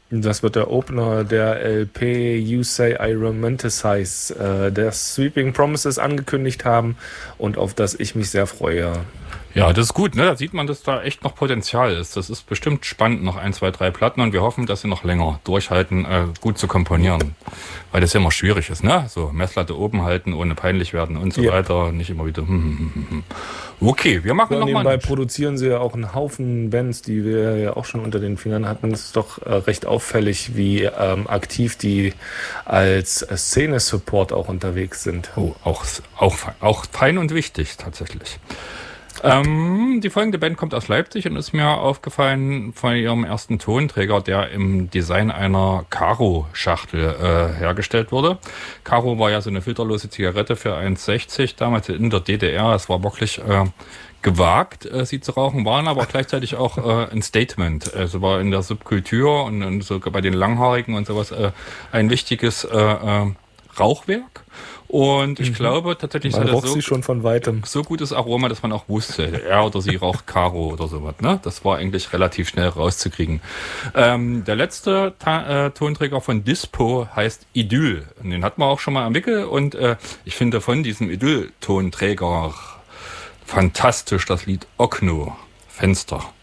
Das wird der Opener der LP You Say I Romanticize, der Sweeping Promises angekündigt haben und auf das ich mich sehr freue. Ja, das ist gut, ne? Da sieht man, dass da echt noch Potenzial ist. Das ist bestimmt spannend, noch 1, 2, 3 Platten, und wir hoffen, dass sie noch länger durchhalten, gut zu komponieren. Weil das ja immer schwierig ist, ne? So Messlatte oben halten, ohne peinlich werden und so weiter. Nicht immer wieder. Okay, wir machen nochmal. Nebenbei produzieren sie ja auch einen Haufen Bands, die wir ja auch schon unter den Fingern hatten. Es ist doch recht auffällig, wie aktiv die als Szene-Support auch unterwegs sind. Oh, auch fein und wichtig, tatsächlich. Die folgende Band kommt aus Leipzig und ist mir aufgefallen von ihrem ersten Tonträger, der im Design einer Karo-Schachtel hergestellt wurde. Karo war ja so eine filterlose Zigarette für 1,60 damals in der DDR. Es war wirklich gewagt, sie zu rauchen, waren aber gleichzeitig auch ein Statement. Also war in der Subkultur und so bei den Langhaarigen und sowas ein wichtiges Rauchwerk. Und ich glaube tatsächlich, man roch sie schon von weitem. So gutes Aroma, dass man auch wusste, er oder sie raucht Karo oder sowas. Ne? Das war eigentlich relativ schnell rauszukriegen. Der letzte Tonträger von Dispo heißt Idyll. Und den hatten wir auch schon mal am Wickel. Und ich finde von diesem Idyll-Tonträger fantastisch das Lied Okno, Fenster.